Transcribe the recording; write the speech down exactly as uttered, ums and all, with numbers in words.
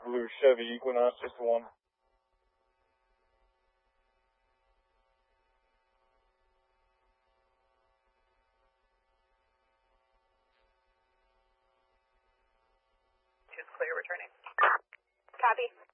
blue Chevy Equinox, just one. Two's clear, returning. Copy.